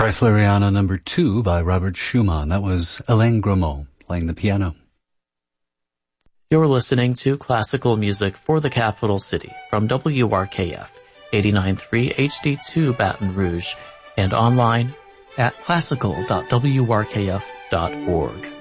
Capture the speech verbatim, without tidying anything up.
Kreisleriana number two by Robert Schumann. That was Alain Gramont playing the piano. You're listening to Classical Music for the Capital City from W R K F, eighty-nine point three H D two Baton Rouge, and online at classical dot w r k f dot org.